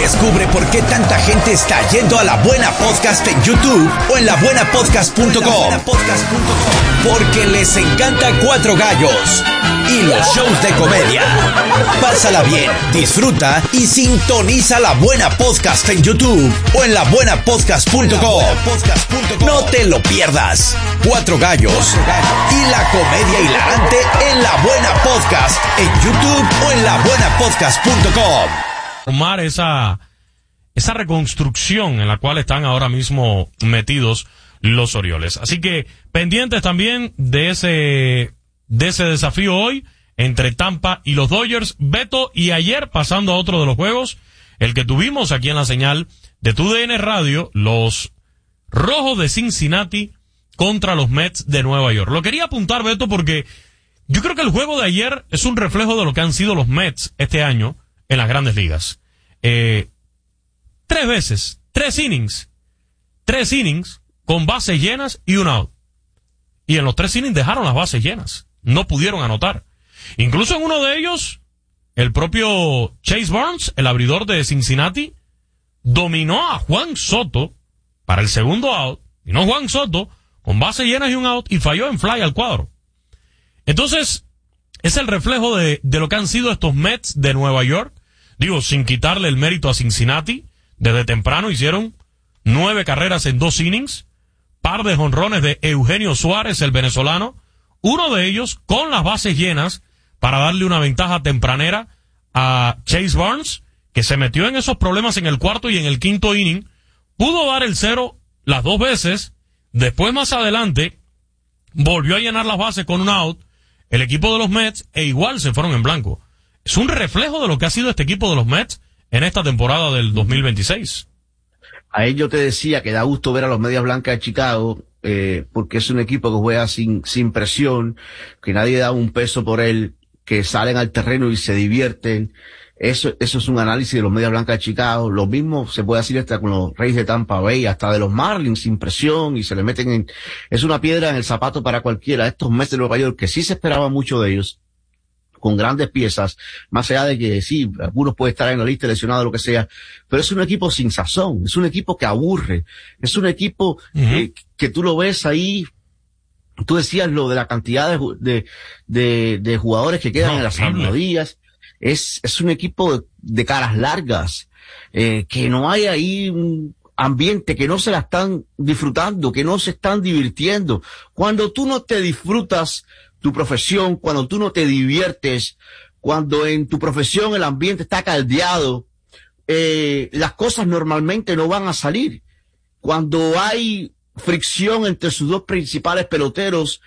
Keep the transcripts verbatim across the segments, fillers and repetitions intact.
Descubre por qué tanta gente está yendo a La Buena Podcast en YouTube o en la buena podcast punto com. Porque les encanta Cuatro Gallos y los shows de comedia. Pásala bien, disfruta y sintoniza La Buena Podcast en YouTube o en la buena podcast punto com. No te lo pierdas. Cuatro Gallos y la comedia hilarante en La Buena Podcast en YouTube o en la buena podcast punto com. Tomar esa, esa reconstrucción en la cual están ahora mismo metidos los Orioles. Así que pendientes también de ese, de ese desafío hoy entre Tampa y los Dodgers. Beto, y ayer, pasando a otro de los juegos, el que tuvimos aquí en la señal de T U D N Radio, los Rojos de Cincinnati contra los Mets de Nueva York. Lo quería apuntar, Beto, porque yo creo que el juego de ayer es un reflejo de lo que han sido los Mets este año en las Grandes Ligas. Eh, tres veces, tres innings, tres innings con bases llenas y un out. Y en los tres innings dejaron las bases llenas. No pudieron anotar. Incluso en uno de ellos, el propio Chase Burns, el abridor de Cincinnati, dominó a Juan Soto para el segundo out. Y no Juan Soto, con bases llenas y un out, y falló en fly al cuadro. Entonces, es el reflejo de, de lo que han sido estos Mets de Nueva York. Digo, sin quitarle el mérito a Cincinnati, desde temprano hicieron nueve carreras en dos innings, par de jonrones de Eugenio Suárez, el venezolano, uno de ellos con las bases llenas para darle una ventaja tempranera a Chase Burns, que se metió en esos problemas en el cuarto y en el quinto inning, pudo dar el cero las dos veces, después más adelante volvió a llenar las bases con un out, el equipo de los Mets, e igual se fueron en blanco. Es un reflejo de lo que ha sido este equipo de los Mets en esta temporada del dos mil veintiséis. A él yo te decía que da gusto ver a los Medias Blancas de Chicago, eh, porque es un equipo que juega sin, sin presión, que nadie da un peso por él, que salen al terreno y se divierten. Eso, eso es un análisis de los Medias Blancas de Chicago. Lo mismo se puede decir hasta con los Reyes de Tampa Bay, hasta de los Marlins, sin presión, y se le meten en, es una piedra en el zapato para cualquiera. Estos Mets de Nueva York, que sí se esperaba mucho de ellos, con grandes piezas, más allá de que sí, algunos pueden estar en la lista lesionados, lo que sea, pero es un equipo sin sazón, es un equipo que aburre, es un equipo uh-huh. eh, que tú lo ves ahí. Tú decías lo de la cantidad de, de, de, de jugadores que quedan no, en las almohadillas. Es, es un equipo de, de caras largas, eh, que no hay ahí un ambiente, que no se la están disfrutando, que no se están divirtiendo. Cuando tú no te disfrutas tu profesión, cuando tú no te diviertes, cuando en tu profesión el ambiente está caldeado, eh, las cosas normalmente no van a salir. Cuando hay fricción entre sus dos principales peloteros,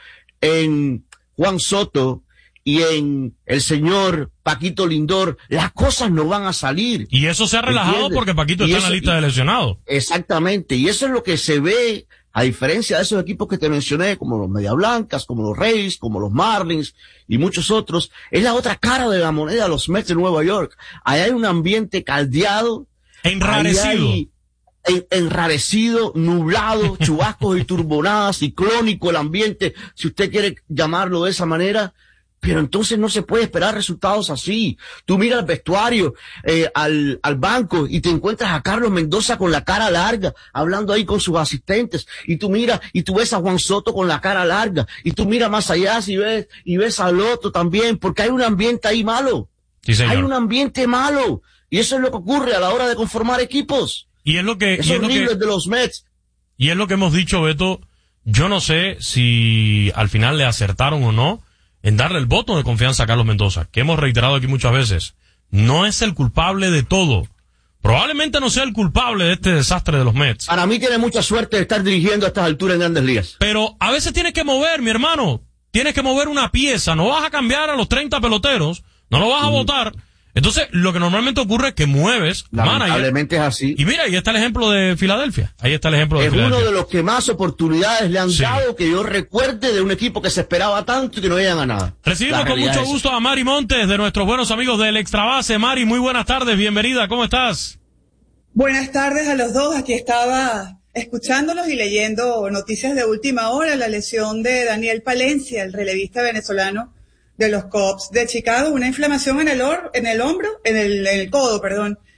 en Juan Soto y en el señor Paquito Lindor, las cosas no van a salir. Y eso se ha relajado, ¿entiendes? Porque Paquito y está eso, en la lista y, de lesionados. Exactamente, y eso es lo que se ve, a diferencia de esos equipos que te mencioné, como los Media Blancas, como los Rays, como los Marlins y muchos otros. Es la otra cara de la moneda, los Mets de Nueva York. Ahí hay un ambiente caldeado, enrarecido. En, enrarecido, nublado, chubascos y turbonadas, ciclónico el ambiente, si usted quiere llamarlo de esa manera, pero entonces no se puede esperar resultados así. Tú miras al vestuario, eh, al, al banco, y te encuentras a Carlos Mendoza con la cara larga, hablando ahí con sus asistentes, y tú miras, y tú ves a Juan Soto con la cara larga, y tú miras más allá y ves, y ves al otro también, porque hay un ambiente ahí malo. Sí, señor. Hay un ambiente malo, y eso es lo que ocurre a la hora de conformar equipos. Y es lo que, es y es horrible lo que, de los Mets. Y es lo que hemos dicho, Beto. Yo no sé si al final le acertaron o no en darle el voto de confianza a Carlos Mendoza, que hemos reiterado aquí muchas veces. No es el culpable de todo. Probablemente no sea el culpable de este desastre de los Mets. Para mí tiene mucha suerte de estar dirigiendo a estas alturas en Grandes Ligas. Pero a veces tienes que mover, mi hermano. Tienes que mover una pieza. No vas a cambiar a los treinta peloteros. No lo vas a mm. votar. Entonces, lo que normalmente ocurre es que mueves lamentablemente manager, es así. Y mira, ahí está el ejemplo de Filadelfia. Ahí está el ejemplo de es Filadelfia. Es uno de los que más oportunidades le han sí. dado, que yo recuerde, de un equipo que se esperaba tanto y que no llegan a nada. Recibimos con mucho gusto a Mari Montes, de nuestros buenos amigos del Extrabase. Mari, muy buenas tardes, bienvenida, ¿cómo estás? Buenas tardes a los dos, aquí estaba escuchándolos y leyendo noticias de última hora, la lesión de Daniel Palencia, el relevista venezolano de los Cubs de Chicago, una inflamación en el or, en el hombro, en el, en el codo, perdón,